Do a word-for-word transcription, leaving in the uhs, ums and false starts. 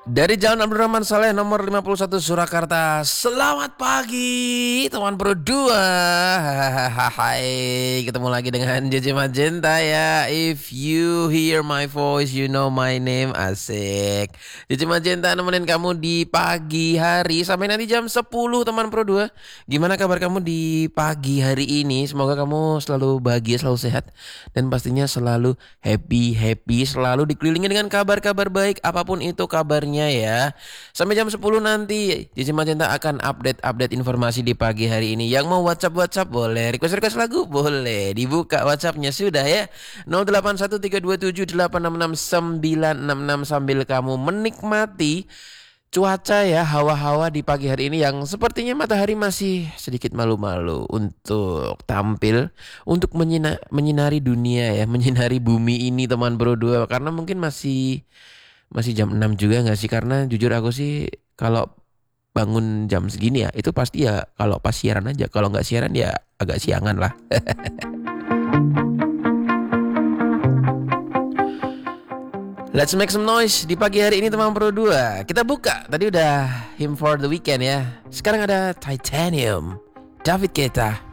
Dari Jalan Abdurrahman Saleh nomor lima puluh satu Surakarta. Selamat pagi teman Pro dua. Hai, ketemu lagi dengan J J Magenta ya. If you hear my voice, you know my name. Asik. J J Magenta nemenin kamu di pagi hari sampai nanti jam sepuluh teman Pro dua. Gimana kabar kamu di pagi hari ini? Semoga kamu selalu bahagia, selalu sehat, dan pastinya selalu happy-happy, selalu dikelilingi dengan kabar-kabar baik apapun itu kabarnya ya. Sampai jam sepuluh nanti J J Magenta akan update-update informasi di pagi hari ini. Yang mau WhatsApp-WhatsApp boleh, request-request lagu boleh. Dibuka WhatsAppnya sudah ya. nol delapan satu tiga dua tujuh delapan enam enam sembilan enam enam sambil kamu menikmati cuaca ya, hawa-hawa di pagi hari ini yang sepertinya matahari masih sedikit malu-malu untuk tampil, untuk menyina- menyinari dunia ya, menyinari bumi ini teman Bro dua. Karena mungkin masih masih jam enam juga gak sih? Karena jujur aku sih kalau bangun jam segini ya itu pasti ya kalau pas siaran aja. Kalau nggak siaran ya agak siangan lah. Let's make some noise di pagi hari ini teman Pro dua. Kita buka, tadi udah Him for the Weekend ya. Sekarang ada Titanium, David Guetta.